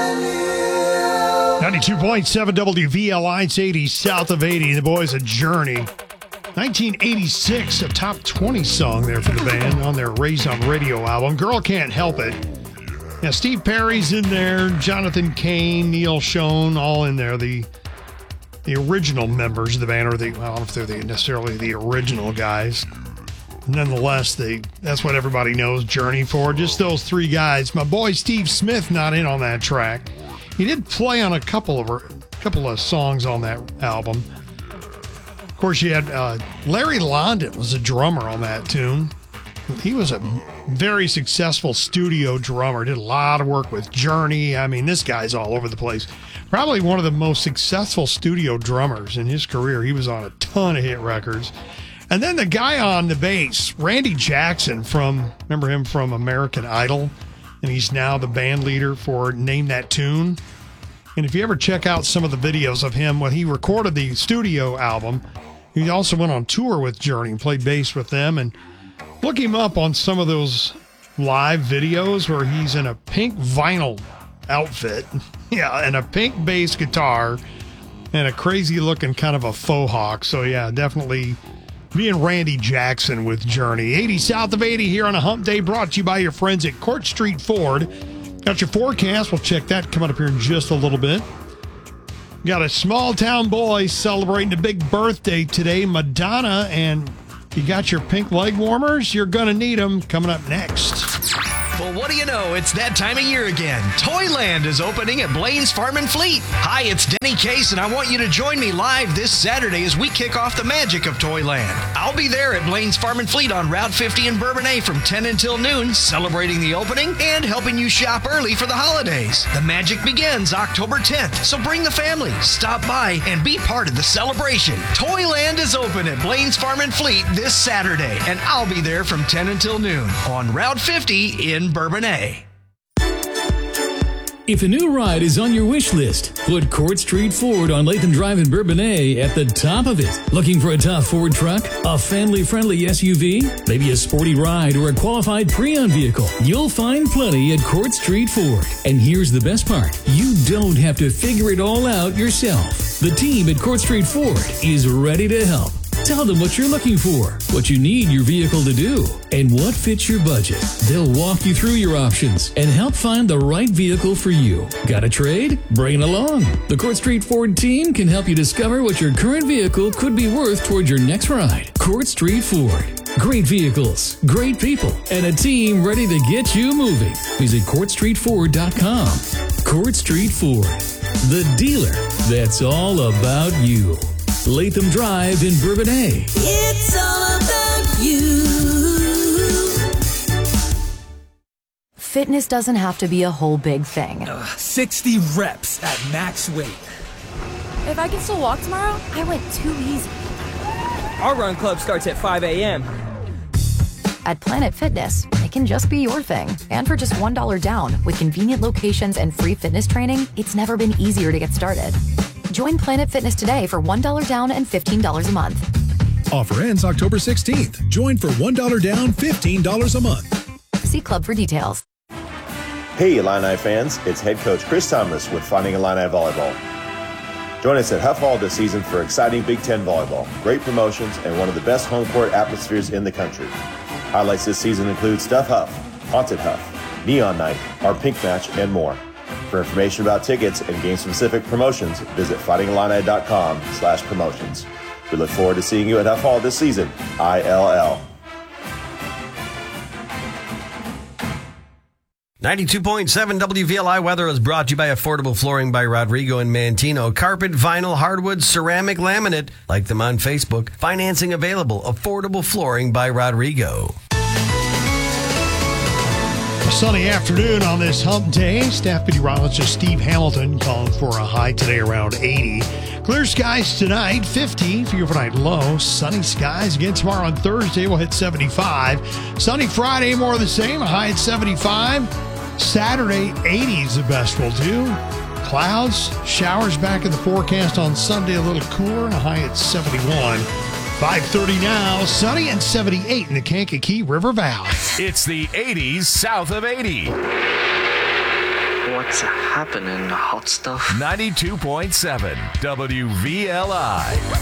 92.7 WVLI, it's 80 south of 80. The boys of Journey. 1986, a top 20 song there for the band on their Raised on Radio album. Girl Can't Help It. Yeah, Steve Perry's in there, Jonathan Cain, Neil Schon, all in there. The original members of the band, or I don't know if they're necessarily the original guys. Nonetheless, that's what everybody knows Journey for. Just those three guys. My boy Steve Smith not in on that track. He did play on a couple of songs on that album. Of course, you had Larry London was a drummer on that tune. He was a very successful studio drummer. Did a lot of work with Journey. I mean, this guy's all over the place. Probably one of the most successful studio drummers in his career. He was on a ton of hit records. And then the guy on the bass, Randy Jackson, remember him from American Idol? And he's now the band leader for Name That Tune. And if you ever check out some of the videos of him when he recorded the studio album, he also went on tour with Journey and played bass with them. And look him up on some of those live videos where he's in a pink vinyl outfit, and a pink bass guitar, and a crazy looking kind of a faux hawk. So yeah, definitely being Randy Jackson with Journey. 80 south of 80 here on a hump day, brought to you by your friends at Court Street Ford. Got your forecast. We'll check that coming up here in just a little bit. Got a small town boy celebrating a big birthday today, Madonna, and you got your pink leg warmers? You're going to need them coming up next. Well, what do you know? It's that time of year again. Toyland is opening at Blaine's Farm and Fleet. Hi, it's Denny Case, and I want you to join me live this Saturday as we kick off the magic of Toyland. I'll be there at Blaine's Farm and Fleet on Route 50 in Bourbonnais from 10 until noon, celebrating the opening and helping you shop early for the holidays. The magic begins October 10th, so bring the family, stop by, and be part of the celebration. Toyland is open at Blaine's Farm and Fleet this Saturday, and I'll be there from 10 until noon on Route 50 in Bourbonnais. If a new ride is on your wish list, put Court Street Ford on Latham Drive in Bourbonnais at the top of it. Looking for a tough Ford truck, a family-friendly SUV, maybe a sporty ride or a qualified pre-owned vehicle? You'll find plenty at Court Street Ford. And here's the best part. You don't have to figure it all out yourself. The team at Court Street Ford is ready to help. Tell them what you're looking for, what you need your vehicle to do, and what fits your budget. They'll walk you through your options and help find the right vehicle for you. Got a trade? Bring it along. The Court Street Ford team can help you discover what your current vehicle could be worth towards your next ride. Court Street Ford. Great vehicles, great people, and a team ready to get you moving. Visit CourtStreetFord.com. Court Street Ford, the dealer that's all about you. Latham Drive in Bourbonnais. It's all about you. Fitness doesn't have to be a whole big thing. 60 reps at max weight. If I can still walk tomorrow, I went too easy. Our run club starts at 5 a.m. At Planet Fitness, it can just be your thing. And for just $1 down, with convenient locations and free fitness training, it's never been easier to get started. Join Planet Fitness today for $1 down and $15 a month. Offer ends October 16th. Join for $1 down, $15 a month. See Club for details. Hey, Illini fans. It's head coach Chris Thomas with Fighting Illini Volleyball. Join us at Huff Hall this season for exciting Big Ten volleyball, great promotions, and one of the best home court atmospheres in the country. Highlights this season include Stuff Huff, Haunted Huff, Neon Night, our Pink Match, and more. For information about tickets and game-specific promotions, visit fightingillini.com/promotions. We look forward to seeing you at Huff Hall this season. ILL. 92.7 WVLI weather is brought to you by Affordable Flooring by Rodrigo and Mantino. Carpet, vinyl, hardwood, ceramic, laminate. Like them on Facebook. Financing available. Affordable Flooring by Rodrigo. Sunny afternoon on this hump day. Staff meteorologist Steve Hamilton calling for a high today around 80. Clear skies tonight, 50 for your overnight low. Sunny skies again tomorrow on Thursday. We'll hit 75. Sunny Friday, more of the same, a high at 75. Saturday, 80 is the best we'll do. Clouds, showers back in the forecast on Sunday, a little cooler, a high at 71. 5:30 now, sunny and 78 in the Kankakee River Valley. It's the 80s south of 80. What's happening, hot stuff? 92.7 WVLI.